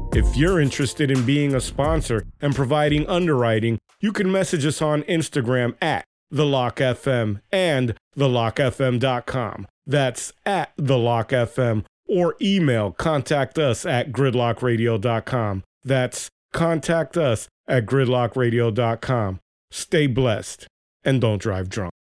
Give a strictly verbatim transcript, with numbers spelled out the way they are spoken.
If you're interested in being a sponsor and providing underwriting, you can message us on Instagram at The Lock F M and the lock f m dot com. That's at The Lock F M, or email contact us at gridlock radio dot com. That's contact us at gridlock radio dot com. Stay blessed and don't drive drunk.